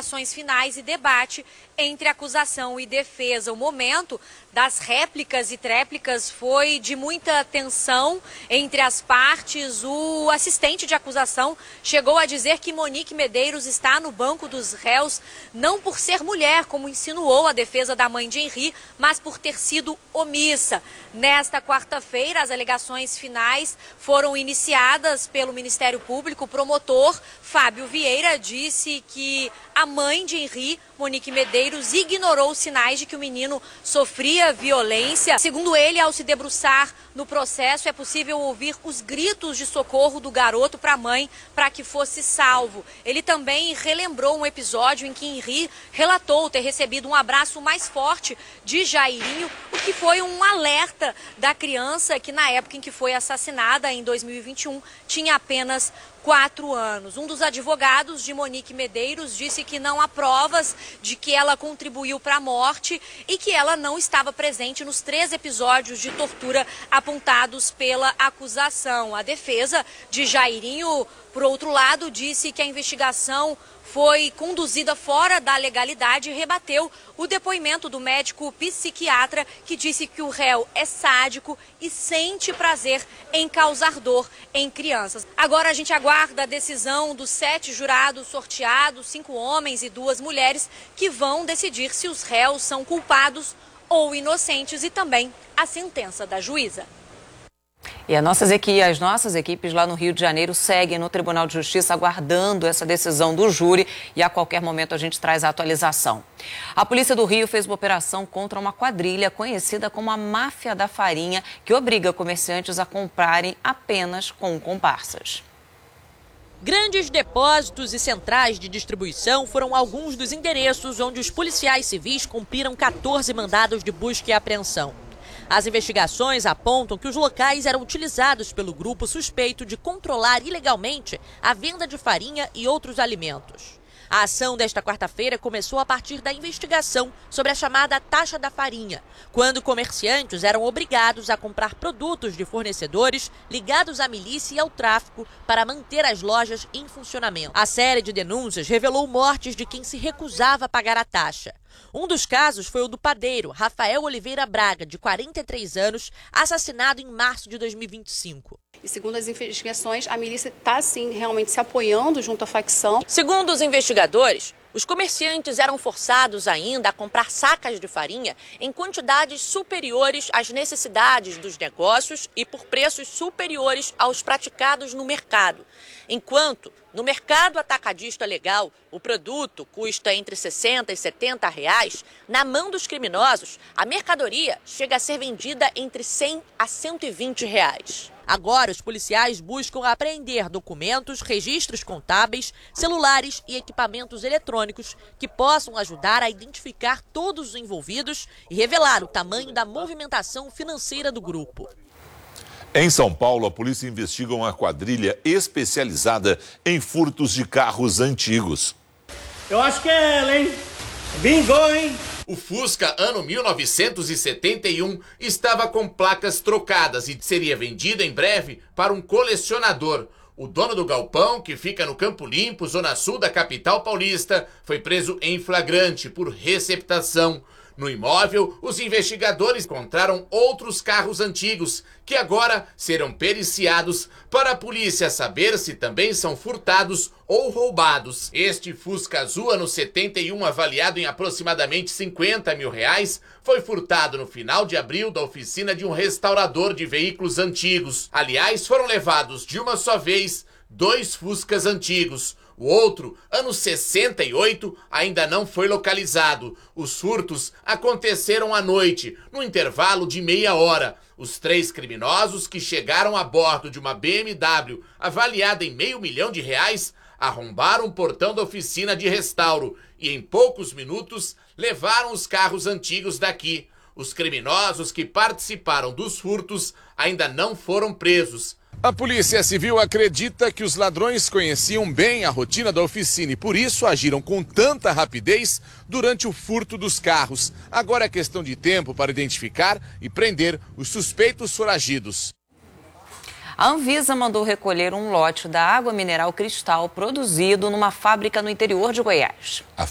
alegações finais e debate entre acusação e defesa. O momento das réplicas e tréplicas foi de muita tensão entre as partes. O assistente de acusação chegou a dizer que Monique Medeiros está no banco dos réus não por ser mulher, como insinuou a defesa da mãe de Henri, mas por ter sido omissa. Nesta quarta-feira, as alegações finais foram iniciadas pelo Ministério Público. O promotor Fábio Vieira disse que a mãe de Henri, Monique Medeiros, ignorou sinais de que o menino sofria violência. Segundo ele, ao se debruçar no processo, é possível ouvir os gritos de socorro do garoto para a mãe para que fosse salvo. Ele também relembrou um episódio em que Henri relatou ter recebido um abraço mais forte de Jairinho, o que foi um alerta da criança que, na época em que foi assassinada, em 2021, tinha apenas 4 anos. Um dos advogados de Monique Medeiros disse que não há provas de que ela contribuiu para a morte e que ela não estava presente nos 3 episódios de tortura apontados pela acusação. A defesa de Jairinho, por outro lado, disse que a investigação foi conduzida fora da legalidade e rebateu o depoimento do médico psiquiatra que disse que o réu é sádico e sente prazer em causar dor em crianças. Agora a gente aguarda a decisão dos 7 jurados sorteados, 5 homens e 2 mulheres, que vão decidir se os réus são culpados ou inocentes, e também a sentença da juíza. E as nossas equipes lá no Rio de Janeiro seguem no Tribunal de Justiça aguardando essa decisão do júri, e a qualquer momento a gente traz a atualização. A Polícia do Rio fez uma operação contra uma quadrilha conhecida como a Máfia da Farinha, que obriga comerciantes a comprarem apenas com comparsas. Grandes depósitos e centrais de distribuição foram alguns dos endereços onde os policiais civis cumpriram 14 mandados de busca e apreensão. As investigações apontam que os locais eram utilizados pelo grupo suspeito de controlar ilegalmente a venda de farinha e outros alimentos. A ação desta quarta-feira começou a partir da investigação sobre a chamada taxa da farinha, quando comerciantes eram obrigados a comprar produtos de fornecedores ligados à milícia e ao tráfico para manter as lojas em funcionamento. A série de denúncias revelou mortes de quem se recusava a pagar a taxa. Um dos casos foi o do padeiro Rafael Oliveira Braga, de 43 anos, assassinado em março de 2025. E segundo as investigações, a milícia está, sim, realmente se apoiando junto à facção. Segundo os investigadores, os comerciantes eram forçados ainda a comprar sacas de farinha em quantidades superiores às necessidades dos negócios e por preços superiores aos praticados no mercado. Enquanto, no mercado atacadista legal, o produto custa entre 60 e 70 reais, na mão dos criminosos, a mercadoria chega a ser vendida entre 100 a 120 reais. Agora, os policiais buscam apreender documentos, registros contábeis, celulares e equipamentos eletrônicos que possam ajudar a identificar todos os envolvidos e revelar o tamanho da movimentação financeira do grupo. Em São Paulo, a polícia investiga uma quadrilha especializada em furtos de carros antigos. Eu acho que é ela, hein? Bingo, hein? O Fusca ano 1971 estava com placas trocadas e seria vendido em breve para um colecionador. O dono do galpão, que fica no Campo Limpo, zona sul da capital paulista, foi preso em flagrante por receptação. No imóvel, os investigadores encontraram outros carros antigos, que agora serão periciados para a polícia saber se também são furtados ou roubados. Este Fusca Azul ano 71, avaliado em aproximadamente 50 mil reais, foi furtado no final de abril da oficina de um restaurador de veículos antigos. Aliás, foram levados de uma só vez 2 Fuscas antigos. O outro, ano 68, ainda não foi localizado. Os furtos aconteceram à noite, no intervalo de meia hora. Os 3 criminosos, que chegaram a bordo de uma BMW avaliada em R$500 mil, arrombaram o portão da oficina de restauro e em poucos minutos levaram os carros antigos daqui. Os criminosos que participaram dos furtos ainda não foram presos. A Polícia Civil acredita que os ladrões conheciam bem a rotina da oficina e por isso agiram com tanta rapidez durante o furto dos carros. Agora é questão de tempo para identificar e prender os suspeitos foragidos. A Anvisa mandou recolher um lote da água mineral Cristal produzido numa fábrica no interior de Goiás.